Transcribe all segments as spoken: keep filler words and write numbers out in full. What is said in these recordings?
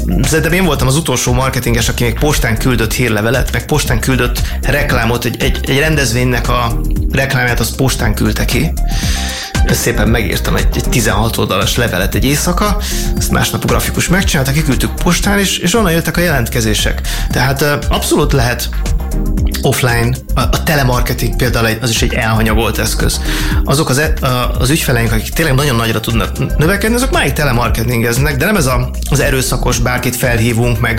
szerintem én voltam az utolsó marketinges, aki még postán küldött hírlevelet, meg postán küldött reklámot, egy, egy, egy rendezvénynek a reklámját azt postán küldte ki. Ezt szépen megírtam egy, egy tizenhat oldalas levelet egy éjszaka, ezt másnap a grafikus megcsinálta, kiküldtük postán, és, és onnan jöttek a jelentkezések. Tehát abszolút lehet offline, a, a telemarketing például az is egy elhanyagolt eszköz. Azok az, az ügyfeleink, akik tényleg nagyon nagyra tudnak növekedni, azok máig telemarketingeznek, de nem ez a, az erőszakos, bárkit felhívunk, meg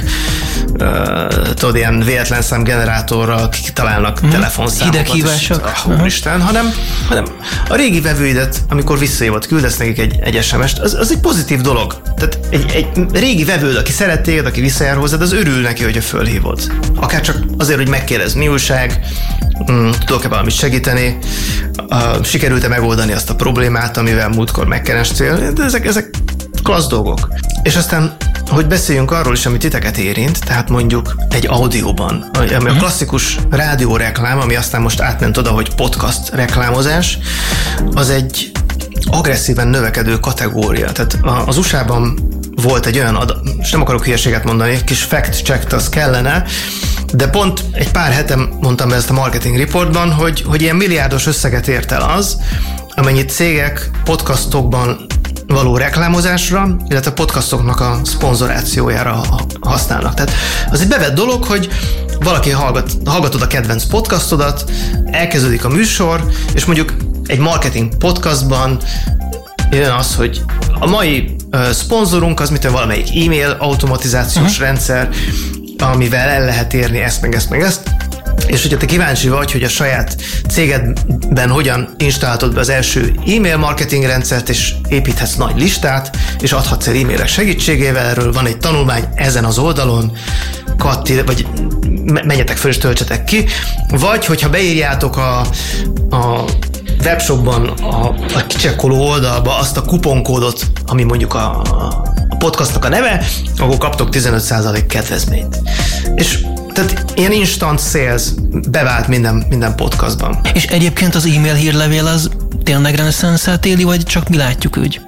uh, tudod, ilyen véletlen számgenerátorral kitalálnak mm. telefonszámokat. Hideghívások. Ah, úristen, hanem, hanem a régi vevőidet, amikor visszahívott, küldesz nekik egy, egy es em est, az, az egy pozitív dolog. Tehát egy, egy régi vevőd, aki szeret téged, aki visszajár hozzád, az örül neki, hogyha fölhívod. Akár csak azért, hogy megkérdez, mi újság, mm, tudok-e valamit segíteni, uh, sikerült-e megoldani azt a problémát, amivel múltkor megkerestél, de ezek, ezek klassz dolgok. És aztán, hogy beszéljünk arról is, ami titeket érint, tehát mondjuk egy audióban, ami a klasszikus rádióreklám, ami aztán most átment oda, hogy podcast reklámozás, az egy agresszíven növekedő kategória. Tehát az u es á-ban volt egy olyan adat, és nem akarok hülyeséget mondani, kis fact-check az kellene, de pont egy pár hetem mondtam be ezt a marketing reportban, hogy, hogy ilyen milliárdos összeget ért el az, amennyit cégek podcastokban való reklámozásra, illetve podcastoknak a szponzorációjára használnak. Tehát az egy bevett dolog, hogy valaki hallgat, hallgatod a kedvenc podcastodat, elkezdődik a műsor, és mondjuk egy marketing podcastban jön az, hogy a mai uh, szponzorunk az, mitől valamelyik e-mail automatizációs uh-huh. rendszer, amivel el lehet érni ezt, meg ezt, meg ezt. És hogyha te kíváncsi vagy, hogy a saját cégedben hogyan installáltad be az első e-mail marketing rendszert, és építhetsz nagy listát, és adhatsz el e-mailek segítségével, erről van egy tanulmány ezen az oldalon, katti, vagy menjetek föl és töltsetek ki, vagy hogyha beírjátok a, a webshopban a, a kicsekkoló oldalba azt a kuponkódot, ami mondjuk a, a podcastnak a neve, akkor kaptok tizenöt százalék kedvezményt. És tehát ilyen instant sales bevált minden, minden podcastban. És egyébként az e-mail hírlevél az tényleg reneszánszát éli, vagy csak mi látjuk úgy?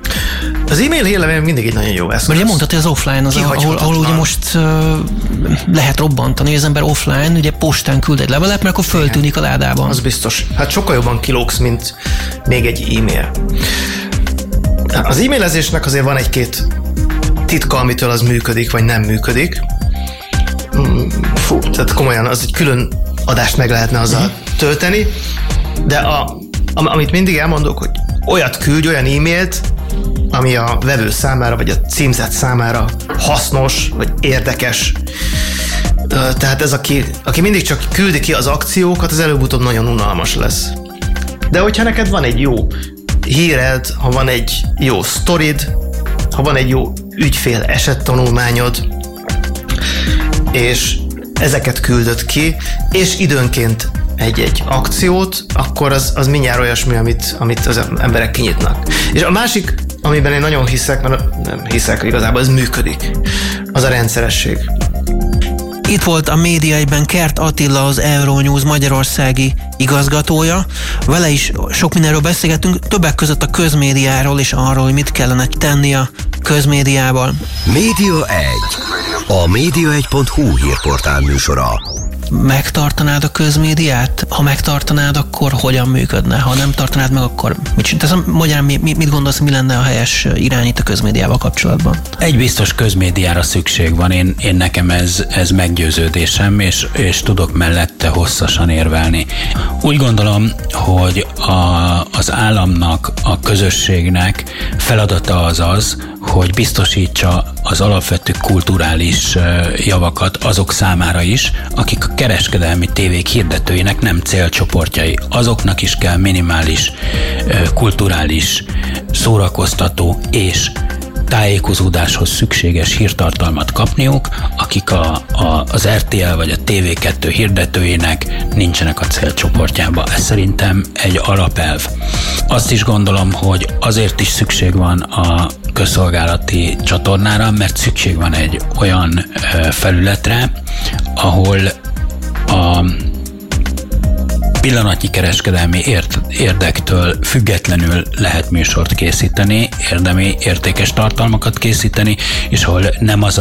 Az e-mail hírlevél mindig egy nagyon jó eszköz. Mert ugye mondtad, hogy az offline az, ahol, ahol ugye most uh, lehet robbantani, hogy az ember offline ugye postán küld egy levelet, mert akkor föltűnik a ládában. Az biztos. Hát sokkal jobban kilógsz, mint még egy e-mail. Az e-mailezésnek azért van egy-két titka, amitől az működik, vagy nem működik. Fú, tehát komolyan az egy külön adást meg lehetne azzal tölteni, de a, amit mindig elmondok, hogy olyat küldj, olyan e-mailt, ami a vevő számára, vagy a címzet számára hasznos, vagy érdekes. Tehát ez, aki, aki mindig csak küldi ki az akciókat, az előbb-utóbb nagyon unalmas lesz. De hogyha neked van egy jó híred, ha van egy jó sztorid, ha van egy jó ügyfél esettanulmányod, és ezeket küldött ki, és időnként egy-egy akciót, akkor az, az mindjárt olyasmi, amit, amit az emberek kinyitnak. És a másik, amiben én nagyon hiszek, mert nem hiszek, igazából ez működik, az a rendszeresség. Itt volt a Média Egyben Kert Attila, az Euronews magyarországi igazgatója. Vele is sok mindenről beszélgetünk, többek között a közmédiáról és arról, hogy mit kellene tenni a közmédiával. Média egy. A média egy pont hu hírportál műsora. Megtartanád a közmédiát? Ha megtartanád, akkor hogyan működne? Ha nem tartanád meg, akkor mit csinálsz? Magyarán mit gondolsz, mi lenne a helyes irányít a közmédiával kapcsolatban? Egy biztos közmédiára szükség van. Én, én nekem ez, ez meggyőződésem, és, és tudok mellette hosszasan érvelni. Úgy gondolom, hogy a, az államnak, a közösségnek feladata az az, hogy biztosítsa az alapvető kulturális javakat azok számára is, akik a kereskedelmi tévék hirdetőinek nem célcsoportjai. Azoknak is kell minimális kulturális, szórakoztató és tájékozódáshoz szükséges hírtartalmat kapniuk, akik a, a, az er té el vagy a té vé kettő hirdetőinek nincsenek a célcsoportjába. Ez szerintem egy alapelv. Azt is gondolom, hogy azért is szükség van a közszolgálati csatornára, mert szükség van egy olyan felületre, ahol a pillanatnyi kereskedelmi érdektől függetlenül lehet műsort készíteni, érdemi, értékes tartalmakat készíteni, és ahol nem az